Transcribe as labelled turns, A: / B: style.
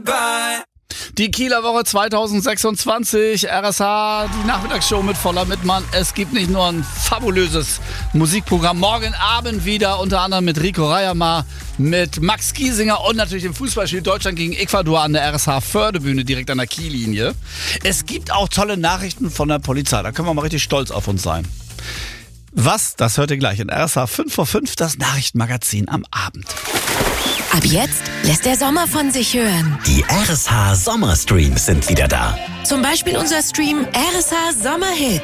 A: Die Kieler Woche 2026, RSH, die Nachmittagsshow mit Voller Mittmann. Es gibt nicht nur ein fabulöses Musikprogramm, morgen Abend wieder, unter anderem mit Rico Reyermar, mit Max Giesinger und natürlich dem Fußballspiel Deutschland gegen Ecuador an der RSH-Förderbühne direkt an der Kiellinie. Es gibt auch tolle Nachrichten von der Polizei, da können wir mal richtig stolz auf uns sein. Was, das hört ihr gleich in RSH 5 vor 5, das Nachrichtenmagazin am Abend.
B: Ab jetzt lässt der Sommer von sich hören.
C: Die RSH Sommerstreams sind wieder da.
B: Zum Beispiel unser Stream RSH Sommerhit.